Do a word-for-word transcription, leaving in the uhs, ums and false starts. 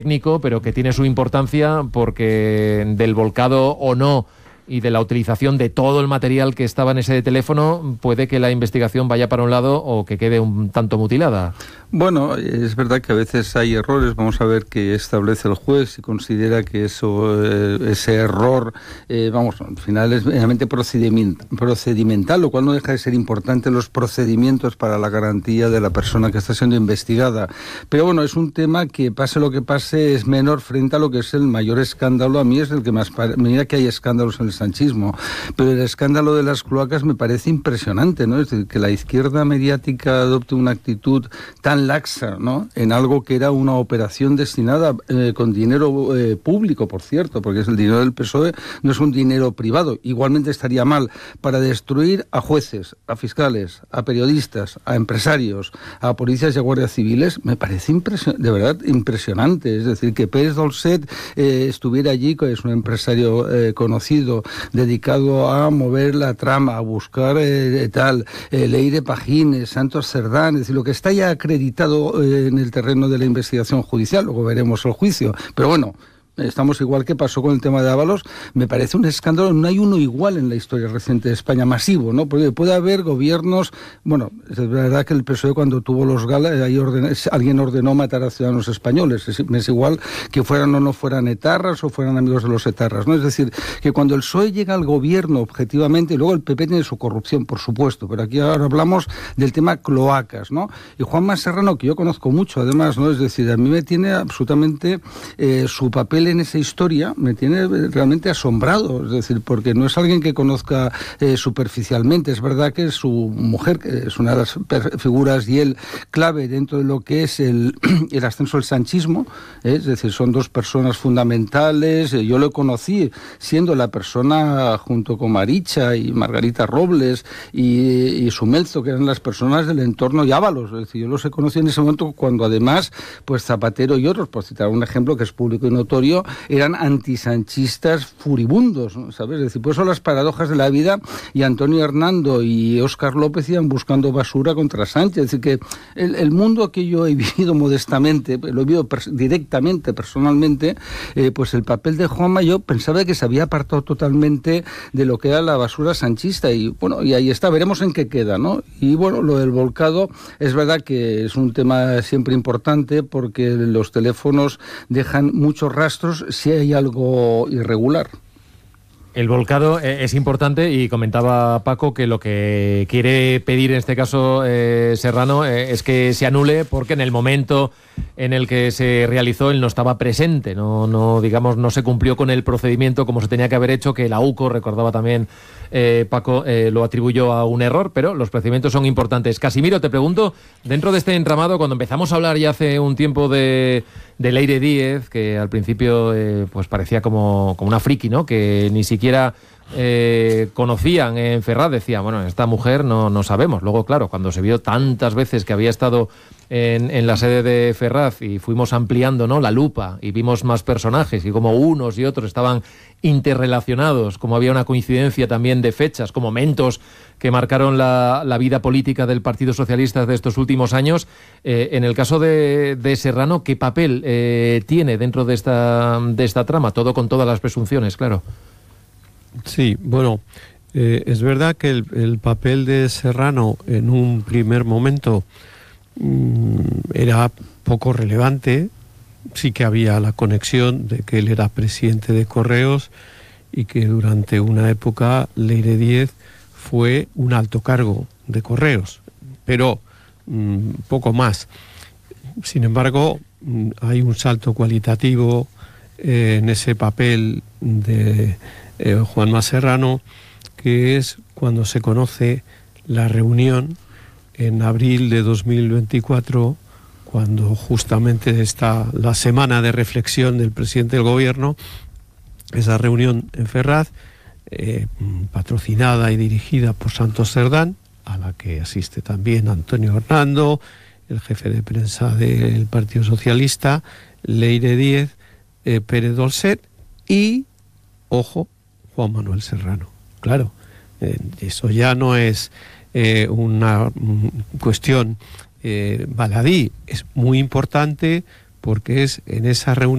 técnico, pero que tiene su importancia porque del volcado o no y de la utilización de todo el material que estaba en ese teléfono, puede que la investigación vaya para un lado o que quede un tanto mutilada. Bueno, es verdad que a veces hay errores. Vamos a ver qué establece el juez, si considera que eso, eh, ese error, eh, vamos, al final es meramente procedimental, lo cual no deja de ser importante los procedimientos para la garantía de la persona que está siendo investigada. Pero bueno, es un tema que, pase lo que pase, es menor frente a lo que es el mayor escándalo. A mí es el que más... Mira que hay escándalos en el sanchismo, pero el escándalo de las cloacas me parece impresionante, ¿no? Es decir, que la izquierda mediática adopte una actitud tan laxa, ¿no?, en algo que era una operación destinada eh, con dinero eh, público, por cierto, porque es el dinero del P S O E, no es un dinero privado. Igualmente estaría mal para destruir a jueces, a fiscales, a periodistas, a empresarios, a policías y a guardias civiles. Me parece impresio- de verdad impresionante. Es decir, que Pérez Dolcet eh, estuviera allí, que es un empresario eh, conocido, dedicado a mover la trama, a buscar eh, tal, eh, Leire Pajines, Santos Cerdán, es decir, lo que está ya acreditado eh, en el terreno de la investigación judicial. Luego veremos el juicio, pero bueno, estamos igual que pasó con el tema de Ábalos. Me parece un escándalo, no hay uno igual en la historia reciente de España, masivo, ¿no? Porque puede haber gobiernos, bueno, es verdad que el P S O E cuando tuvo los galas, ahí ordenó, alguien ordenó matar a ciudadanos españoles, es, es igual que fueran o no fueran etarras o fueran amigos de los etarras, ¿no? Es decir, que cuando el P S O E llega al gobierno objetivamente, y luego el P P tiene su corrupción, por supuesto, pero aquí ahora hablamos del tema cloacas, ¿no? Y Juanma Serrano, que yo conozco mucho, además, ¿no? Es decir, a mí me tiene absolutamente eh, su papel en esa historia me tiene realmente asombrado, es decir, porque no es alguien que conozca eh, superficialmente. Es verdad que su mujer, que es una de las figuras y él clave dentro de lo que es el, el ascenso del sanchismo, ¿eh? Es decir, son dos personas fundamentales. Yo lo conocí siendo la persona junto con Maricha y Margarita Robles y, y Sumelzo, que eran las personas del entorno, y Ábalos. Es decir, yo los he conocido en ese momento cuando además, pues Zapatero y otros, por citar un ejemplo que es público y notorio, eran antisanchistas furibundos, ¿no? ¿Sabes? Es decir, pues son las paradojas de la vida, y Antonio Hernando y Óscar López iban buscando basura contra Sánchez. Es decir, que el, el mundo que yo he vivido modestamente, lo he vivido pers- directamente, personalmente, eh, pues el papel de Juanma, yo pensaba que se había apartado totalmente de lo que era la basura sanchista, y bueno, y ahí está, veremos en qué queda, ¿no? Y bueno, lo del volcado, es verdad que es un tema siempre importante porque los teléfonos dejan muchos rastros si hay algo irregular. El volcado es importante, y comentaba Paco que lo que quiere pedir en este caso eh, Serrano eh, es que se anule, porque en el momento en el que se realizó él no estaba presente, no, no digamos, no se cumplió con el procedimiento como se tenía que haber hecho, que la U C O, recordaba también eh, Paco, eh, lo atribuyó a un error, pero los procedimientos son importantes. Casimiro, te pregunto, dentro de este entramado, cuando empezamos a hablar ya hace un tiempo de, de Leire Díez, que al principio eh, pues parecía como, como una friki, ¿no?, que ni siquiera eh, conocían en Ferraz, decía, bueno, esta mujer no, no sabemos. Luego, claro, cuando se vio tantas veces que había estado en, en la sede de Ferraz y fuimos ampliando, ¿no?, la lupa, y vimos más personajes y como unos y otros estaban interrelacionados, como había una coincidencia también de fechas, como momentos que marcaron la, la vida política del Partido Socialista de estos últimos años. Eh, en el caso de, de Serrano, ¿qué papel eh, tiene dentro de esta, de esta trama? Todo con todas las presunciones, claro. Sí, bueno, eh, es verdad que el, el papel de Serrano en un primer momento mmm, era poco relevante. Sí que había la conexión de que él era presidente de Correos y que durante una época Leire Díez fue un alto cargo de Correos, pero mmm, poco más. Sin embargo, mmm, hay un salto cualitativo eh, en ese papel de Eh, Juanma Serrano, que es cuando se conoce la reunión en abril de dos mil veinticuatro, cuando justamente está la semana de reflexión del presidente del gobierno, esa reunión en Ferraz, eh, patrocinada y dirigida por Santos Cerdán, a la que asiste también Antonio Hernando, el jefe de prensa del Partido Socialista, Leire Díez, eh, Pérez Dolcet y, ojo, Juan Manuel Serrano. Claro, eh, eso ya no es eh, una mm, cuestión eh, baladí, es muy importante porque es en esa reunión